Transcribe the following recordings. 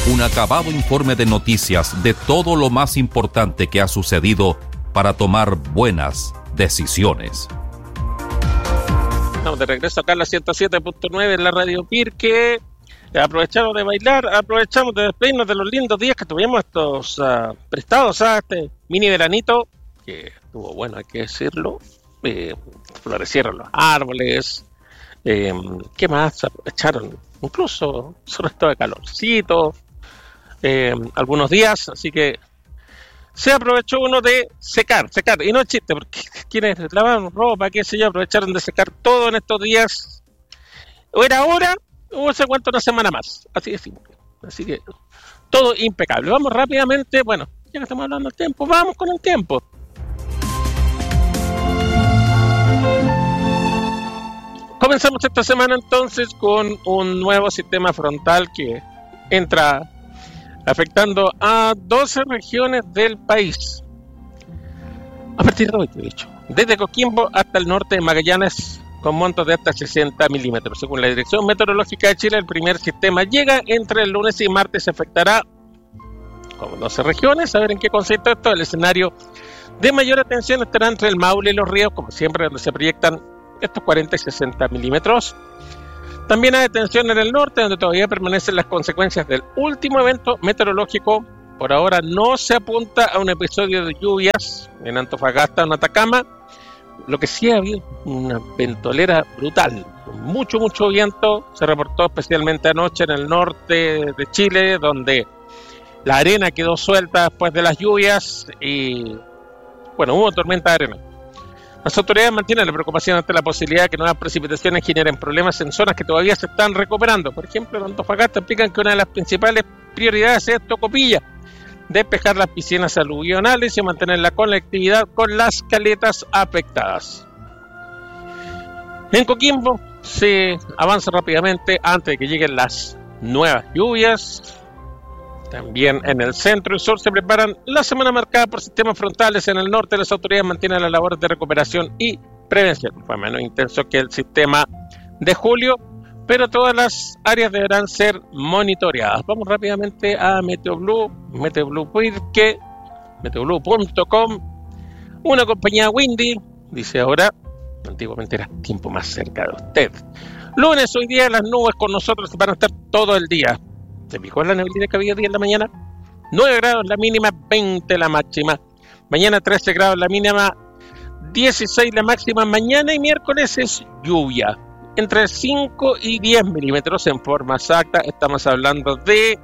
Un acabado informe de noticias de todo lo más importante que ha sucedido para tomar buenas decisiones. Estamos de regreso acá en la 107.9 en la Radio Pirque. Aprovechamos de bailar, aprovechamos de despedirnos de los lindos días que tuvimos estos prestados a este mini veranito, que estuvo bueno, hay que decirlo. Florecieron los árboles. ¿Qué más aprovecharon? Incluso sobre todo de calorcito. Algunos días, así que se aprovechó uno de secar, y no es chiste, porque quienes lavaban ropa, qué sé yo, aprovecharon de secar todo en estos días, o era ahora, o se aguanta una semana más, así de simple, así que todo impecable. Vamos rápidamente, bueno, ya que estamos hablando del tiempo, vamos con el tiempo. Comenzamos esta semana entonces con un nuevo sistema frontal que entra afectando a 12 regiones del país. A partir de hoy, de hecho, desde Coquimbo hasta el norte de Magallanes, con montos de hasta 60 milímetros. Según la Dirección Meteorológica de Chile, el primer sistema llega entre el lunes y martes. Afectará como 12 regiones. A ver en qué consiste esto. El escenario de mayor atención estará entre el Maule y los ríos, como siempre, donde se proyectan estos 40 y 60 milímetros. También hay atención en el norte, donde todavía permanecen las consecuencias del último evento meteorológico. Por ahora no se apunta a un episodio de lluvias en Antofagasta o en Atacama. Lo que sí ha habido una ventolera brutal, con mucho viento. Se reportó especialmente anoche en el norte de Chile, donde la arena quedó suelta después de las lluvias y, bueno, hubo tormenta de arena. Las autoridades mantienen la preocupación ante la posibilidad de que nuevas precipitaciones generen problemas en zonas que todavía se están recuperando. Por ejemplo, en Antofagasta explican que una de las principales prioridades es Tocopilla, despejar las piscinas aluvionales y mantener la conectividad con las caletas afectadas. En Coquimbo se avanza rápidamente antes de que lleguen las nuevas lluvias. También en el centro y sur se preparan la semana marcada por sistemas frontales. En el norte las autoridades mantienen las labores de recuperación y prevención. Fue menos intenso que el sistema de julio, pero todas las áreas deberán ser monitoreadas. Vamos rápidamente a Meteoblue Pirque, meteoblue.com. Una compañía Windy, dice ahora, antiguamente era tiempo más cerca de usted. Lunes, hoy día las nubes con nosotros van a estar todo el día. ¿Se fijó en la neblina que había 10 en la mañana? 9 grados la mínima, 20 la máxima. Mañana 13 grados la mínima, 16 la máxima. Mañana y miércoles es lluvia, entre 5 y 10 milímetros en forma exacta. Estamos hablando de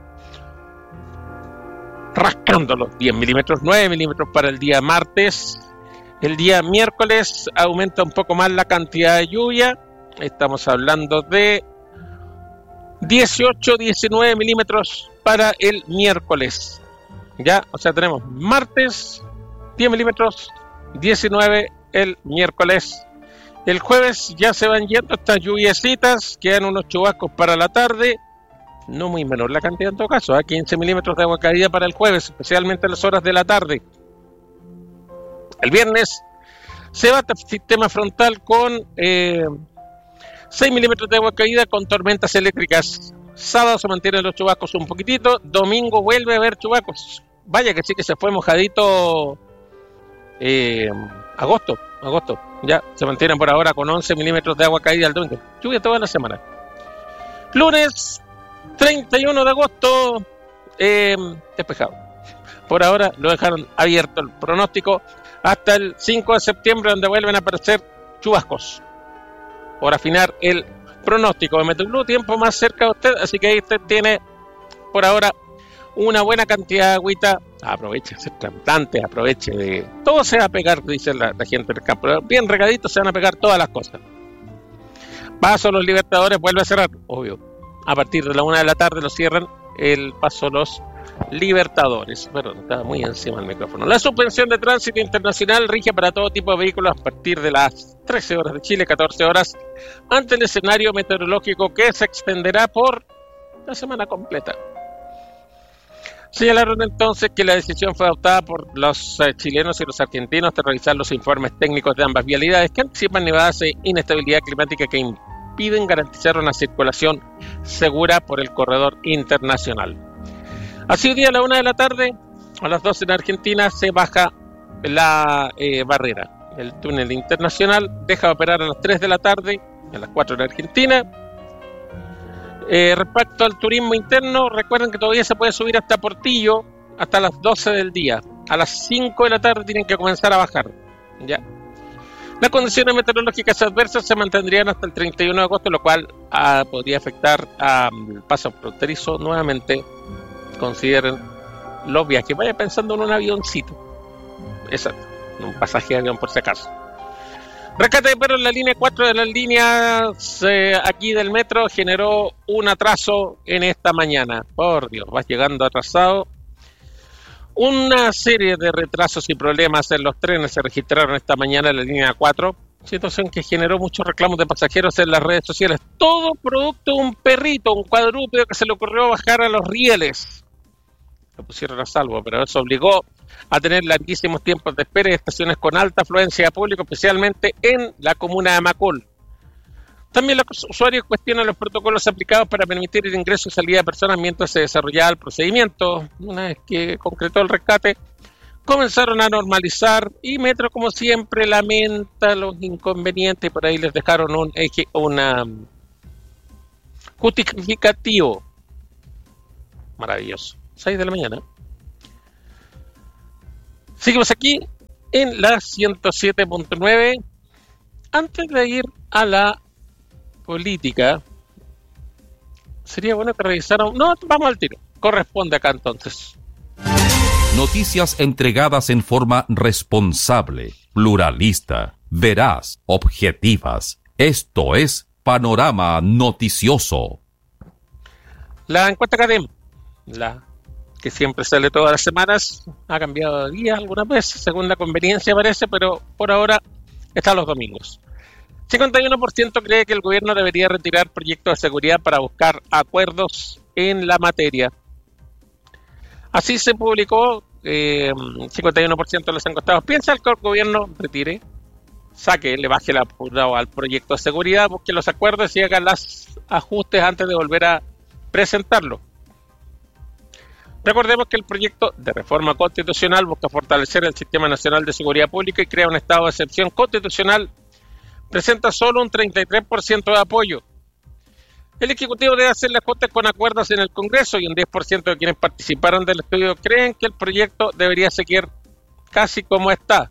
rascando los 10 milímetros, 9 milímetros para el día martes. El día miércoles aumenta un poco más la cantidad de lluvia. Estamos hablando de 18, 19 milímetros para el miércoles. Ya, o sea, tenemos martes 10 milímetros, 19 el miércoles. El jueves ya se van yendo estas lluviecitas, quedan unos chubascos para la tarde, no muy menor la cantidad en todo caso, 15 milímetros de agua caída para el jueves, especialmente en las horas de la tarde. El viernes se va el sistema frontal con 6 milímetros de agua caída con tormentas eléctricas. Sábado se mantienen los chubascos un poquitito. Domingo vuelve a haber chubascos. Vaya que sí que se fue mojadito agosto. Ya se mantienen por ahora con 11 milímetros de agua caída el domingo. Lluvia toda la semana. Lunes 31 de agosto despejado. Por ahora lo dejaron abierto el pronóstico hasta el 5 de septiembre, donde vuelven a aparecer chubascos. Por afinar el pronóstico de Meteoblue, tiempo más cerca de usted, así que ahí usted tiene por ahora una buena cantidad de agüita. Aproveche de ser plantante, aproveche de... Todo se va a pegar, dice la gente del campo. Bien regaditos se van a pegar todas las cosas. Paso Los Libertadores vuelve a cerrar, obvio. A partir de la 1 de la tarde lo cierran el Paso Los Libertadores. Perdón, estaba muy encima del micrófono. La suspensión de tránsito internacional rige para todo tipo de vehículos a partir de las 13 horas de Chile, 14 horas, ante el escenario meteorológico que se extenderá por la semana completa. Señalaron entonces que la decisión fue adoptada por los chilenos y los argentinos de revisar los informes técnicos de ambas vialidades que anticipan nevadas e inestabilidad climática que impiden garantizar una circulación segura por el corredor internacional. Así, hoy día a la 1 de la tarde, a las 12 en Argentina, se baja la barrera. El túnel internacional deja de operar a las 3 de la tarde, a las 4 en Argentina. Respecto al turismo interno, recuerden que todavía se puede subir hasta Portillo hasta las 12 del día. A las 5 de la tarde tienen que comenzar a bajar. ¿Ya? Las condiciones meteorológicas adversas se mantendrían hasta el 31 de agosto, lo cual podría afectar al paso fronterizo. Nuevamente, consideren los viajes. Vaya pensando en un avioncito. Exacto, un pasaje de avión por si acaso. Rescate de perro en la línea 4 de las líneas aquí del metro generó un atraso en esta mañana. Por Dios, vas llegando atrasado. Una serie de retrasos y problemas en los trenes se registraron esta mañana en la línea 4, situación que generó muchos reclamos de pasajeros en las redes sociales. Todo producto de un perrito, un cuadrúpedo que se le ocurrió bajar a los rieles. Lo pusieron a salvo, pero eso obligó a tener larguísimos tiempos de espera y estaciones con alta afluencia de público, especialmente en la comuna de Macul. También los usuarios cuestionan los protocolos aplicados para permitir el ingreso y salida de personas mientras se desarrollaba el procedimiento. Una vez que concretó el rescate, comenzaron a normalizar y Metro, como siempre, lamenta los inconvenientes y por ahí les dejaron un justificativo. Maravilloso. 6 de la mañana. Seguimos aquí en la 107.9. Antes de ir a la política, sería bueno que revisaran. No, vamos al tiro. Corresponde acá entonces. Noticias entregadas en forma responsable, pluralista, veraz, objetivas. Esto es Panorama Noticioso. La encuesta CADEM, la que siempre sale todas las semanas, ha cambiado de día algunas veces, según la conveniencia parece, pero por ahora está los domingos. 51% cree que el gobierno debería retirar proyectos de seguridad para buscar acuerdos en la materia. Así se publicó, 51% de los encuestados piensa que el gobierno retire, le baje la apurado al proyecto de seguridad, busque los acuerdos y haga los ajustes antes de volver a presentarlo. Recordemos que el proyecto de reforma constitucional busca fortalecer el Sistema Nacional de Seguridad Pública y crea un estado de excepción constitucional. Presenta solo un 33% de apoyo. El Ejecutivo debe hacer las ajustes con acuerdos en el Congreso y un 10% de quienes participaron del estudio creen que el proyecto debería seguir casi como está.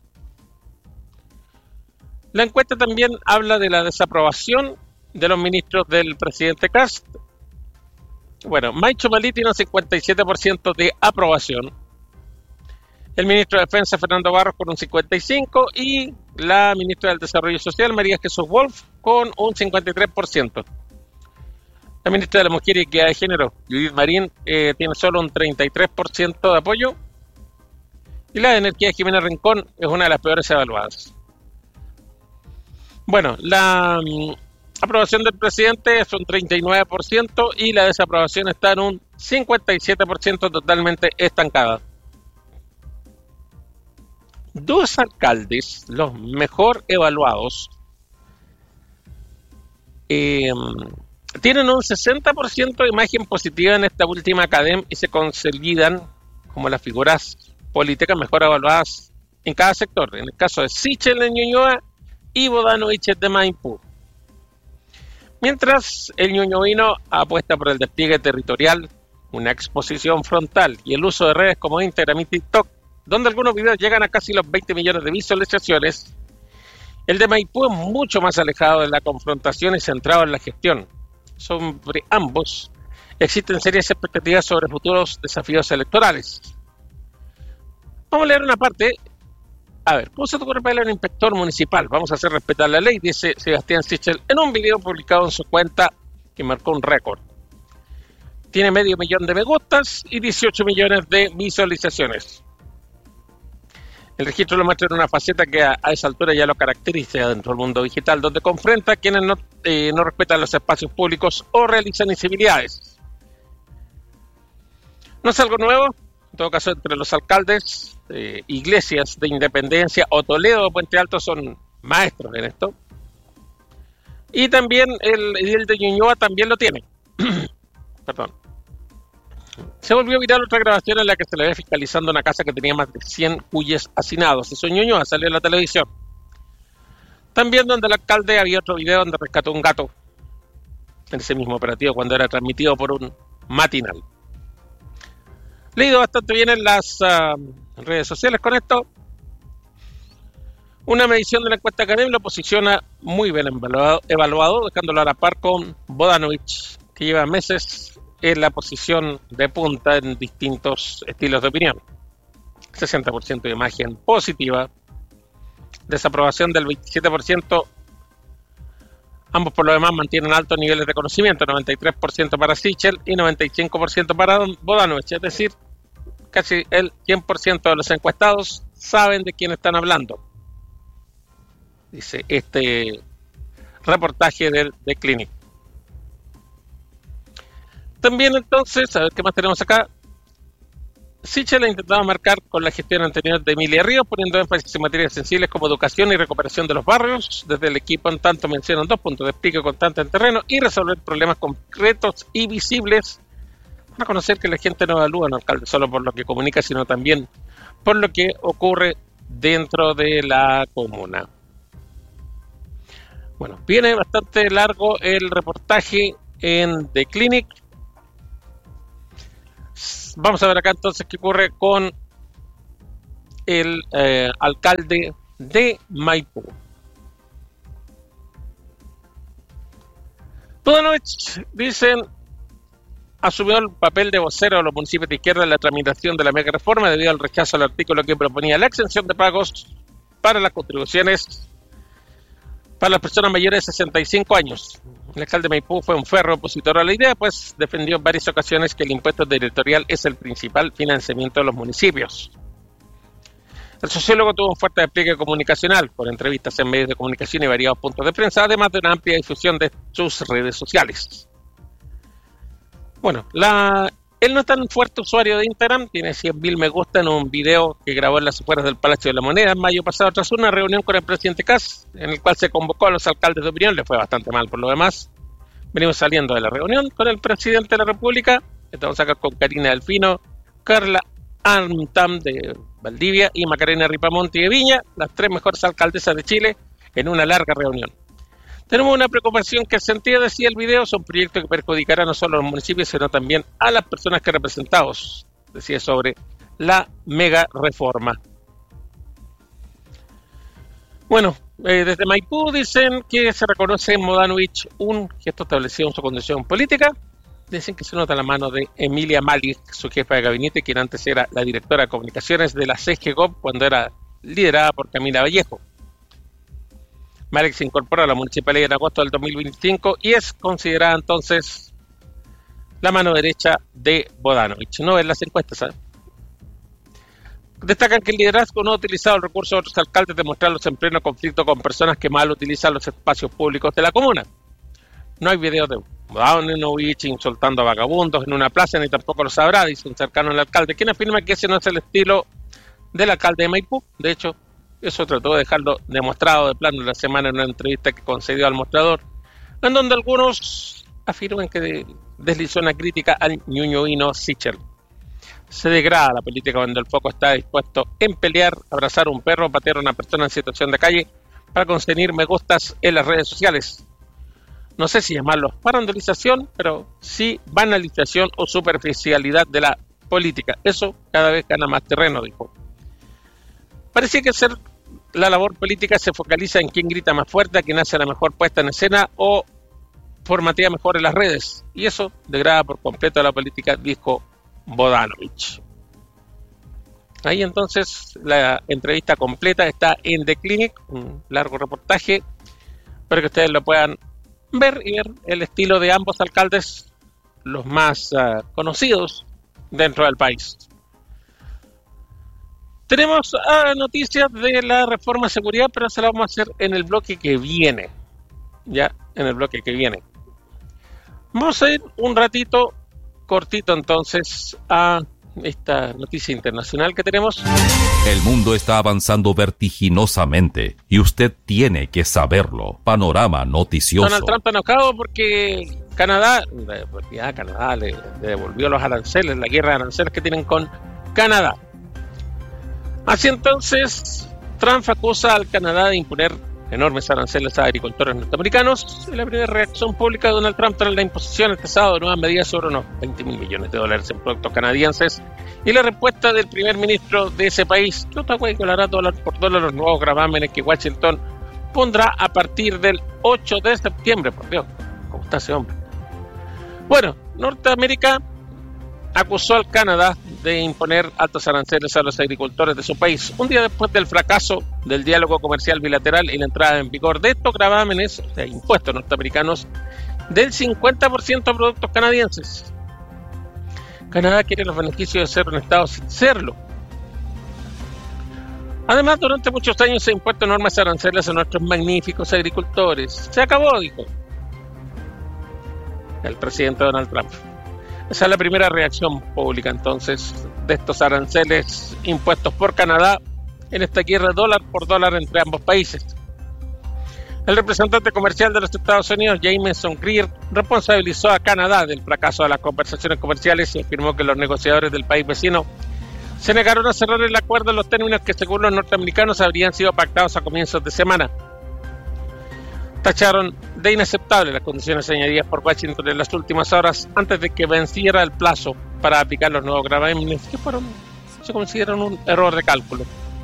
La encuesta también habla de la desaprobación de los ministros del presidente Kast. Bueno, Maicho Malí tiene un 57% de aprobación. El ministro de Defensa, Fernando Barros, con un 55%. Y la ministra del Desarrollo Social, María Jesús Wolf, con un 53%. La ministra de la Mujer y Equidad de Género, Judith Marín, tiene solo un 33% de apoyo. Y la de Energía, Jimena Rincón, es una de las peores evaluadas. Bueno, la aprobación del presidente es un 39% y la desaprobación está en un 57%, totalmente estancada. Dos alcaldes, los mejor evaluados, tienen un 60% de imagen positiva en esta última CADEM y se consolidan como las figuras políticas mejor evaluadas en cada sector. En el caso de Sichel de Ñuñoa y Bodanovich de Maipú. Mientras el ñuñoíno apuesta por el despliegue territorial, una exposición frontal y el uso de redes como Instagram y TikTok, donde algunos videos llegan a casi los 20 millones de visualizaciones, el de Maipú es mucho más alejado de la confrontación y centrado en la gestión. Sobre ambos existen serias expectativas sobre futuros desafíos electorales. Vamos a leer una parte. A ver, ¿cómo se te ocurre para un inspector municipal? Vamos a hacer respetar la ley, dice Sebastián Sichel en un video publicado en su cuenta que marcó un récord. Tiene 500.000 de me gustas y 18 millones de visualizaciones. El registro lo muestra en una faceta que a esa altura ya lo caracteriza dentro del mundo digital, donde confronta a quienes no respetan los espacios públicos o realizan incivilidades. No es algo nuevo. En todo caso, entre los alcaldes, Iglesias de Independencia o Toledo de Puente Alto son maestros en esto. Y también el de Ñuñoa también lo tiene. Perdón. Se volvió viral otra grabación en la que se le ve fiscalizando una casa que tenía más de 100 cuyes hacinados. Eso Ñuñoa salió en la televisión. También donde el alcalde había otro video donde rescató un gato en ese mismo operativo cuando era transmitido por un matinal. Le ha ido bastante bien en las redes sociales con esto. Una medición de la encuesta Academia lo posiciona muy bien evaluado, dejándolo a la par con Bodanovich, que lleva meses en la posición de punta en distintos estilos de opinión. 60% de imagen positiva, desaprobación del 27%, ambos por lo demás mantienen altos niveles de conocimiento, 93% para Sichel y 95% para Bodanovich, es decir, casi el 100% de los encuestados saben de quién están hablando, dice este reportaje de The Clinic. También entonces, a ver qué más tenemos acá. Sichel ha intentado marcar con la gestión anterior de Emilia Ríos, poniendo énfasis en materias sensibles como educación y recuperación de los barrios. Desde el equipo, en tanto, mencionan 2 puntos de explique constante en terreno y resolver problemas concretos y visibles. Van a conocer que la gente no evalúa a un alcalde solo por lo que comunica, sino también por lo que ocurre dentro de la comuna. Bueno, viene bastante largo el reportaje en The Clinic. Vamos a ver acá entonces qué ocurre con el alcalde de Maipú. Bodanovich, dicen, asumió el papel de vocero de los municipios de izquierda en la tramitación de la mega reforma debido al rechazo al artículo que proponía la exención de pagos para las contribuciones para las personas mayores de 65 años. El alcalde de Maipú fue un férreo opositor a la idea, pues defendió en varias ocasiones que el impuesto territorial es el principal financiamiento de los municipios. El sociólogo tuvo un fuerte despliegue comunicacional, por entrevistas en medios de comunicación y variados puntos de prensa, además de una amplia difusión de sus redes sociales. Bueno, él no es tan fuerte usuario de Instagram, tiene 100.000 me gusta en un video que grabó en las afueras del Palacio de la Moneda en mayo pasado tras una reunión con el presidente Kast, en el cual se convocó a los alcaldes de opinión, le fue bastante mal por lo demás. Venimos saliendo de la reunión con el presidente de la República, estamos acá con Karina Delfino, Carla Antam de Valdivia y Macarena Ripamonti de Viña, las 3 mejores alcaldesas de Chile, en una larga reunión. Tenemos una preocupación que sentía, decía el video, son proyectos que perjudicarán no solo a los municipios, sino también a las personas que representamos, decía sobre la mega reforma. Bueno, desde Maipú dicen que se reconoce en Bodanovich un gesto establecido en su condición política. Dicen que se nota la mano de Emilia Malik, su jefa de gabinete, quien antes era la directora de comunicaciones de la CGGOP cuando era liderada por Camila Vallejo. Malik se incorporó a la municipalidad en agosto del 2025 y es considerada entonces la mano derecha de Bodanovich. No en las encuestas, ¿sabes? Destacan que el liderazgo no ha utilizado el recurso de otros alcaldes de mostrarlos en pleno conflicto con personas que mal utilizan los espacios públicos de la comuna. No hay videos de Bodanovich insultando a vagabundos en una plaza, ni tampoco lo sabrá, dice un cercano al alcalde, quien afirma que ese no es el estilo del alcalde de Maipú. De hecho, eso trató de dejarlo demostrado de plano la semana en una entrevista que concedió al Mostrador, en donde algunos afirman que deslizó una crítica al ñuñoíno Sichel. Se degrada la política cuando el foco está dispuesto en pelear, abrazar a un perro, patear a una persona en situación de calle para conseguir me gustas en las redes sociales. No sé si llamarlo farandolización, pero sí banalización o superficialidad de la política. Eso cada vez gana más terreno, dijo. Parece que la labor política se focaliza en quién grita más fuerte, a quién hace la mejor puesta en escena o formatea mejor en las redes. Y eso degrada por completo a la política, dijo Bodanovich. Ahí entonces la entrevista completa está en The Clinic, un largo reportaje, para que ustedes lo puedan ver y ver el estilo de ambos alcaldes, los más conocidos dentro del país. Tenemos noticias de la reforma de seguridad, pero se la vamos a hacer en el bloque que viene. Ya, en el bloque que viene. Vamos a ir un ratito, cortito entonces, a esta noticia internacional que tenemos. El mundo está avanzando vertiginosamente y usted tiene que saberlo. Panorama noticioso. Donald Trump enojado porque Canadá le devolvió los aranceles, la guerra de aranceles que tienen con Canadá. Así entonces, Trump acusa al Canadá de imponer enormes aranceles a agricultores norteamericanos. Y la primera reacción pública de Donald Trump tras la imposición este sábado de nuevas medidas sobre unos $20 mil millones en productos canadienses. Y la respuesta del primer ministro de ese país, que otra cosa que hablará dólar por dólar los nuevos gravámenes que Washington pondrá a partir del 8 de septiembre. Por Dios, ¿cómo está ese hombre? Bueno, Norteamérica acusó al Canadá de imponer altos aranceles a los agricultores de su país, un día después del fracaso del diálogo comercial bilateral y la entrada en vigor de estos gravámenes, o sea, impuestos norteamericanos, del 50% a productos canadienses. Canadá quiere los beneficios de ser un Estado sin serlo. Además, durante muchos años se han impuesto enormes aranceles a nuestros magníficos agricultores. Se acabó, dijo el presidente Donald Trump. Esa es la primera reacción pública, entonces, de estos aranceles impuestos por Canadá en esta guerra dólar por dólar entre ambos países. El representante comercial de los Estados Unidos, Jameson Greer, responsabilizó a Canadá del fracaso de las conversaciones comerciales y afirmó que los negociadores del país vecino se negaron a cerrar el acuerdo en los términos que, según los norteamericanos, habrían sido pactados a comienzos de semana. Tacharon de inaceptables las condiciones añadidas por Washington en las últimas horas antes de que venciera el plazo para aplicar los nuevos gravámenes, que se consideran un error de cálculo.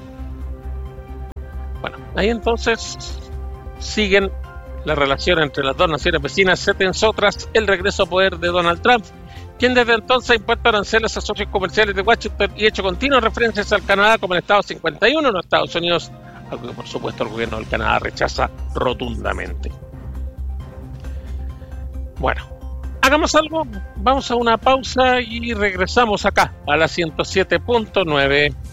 Bueno, ahí entonces siguen la relación entre las dos naciones vecinas. Se tensó tras el regreso a poder de Donald Trump, quien desde entonces ha impuesto aranceles a socios comerciales de Washington y hecho continuas referencias al Canadá como el Estado 51 en los Estados Unidos, algo que por supuesto el gobierno del Canadá rechaza rotundamente. Bueno, hagamos algo, vamos a una pausa y regresamos acá a la 107.9.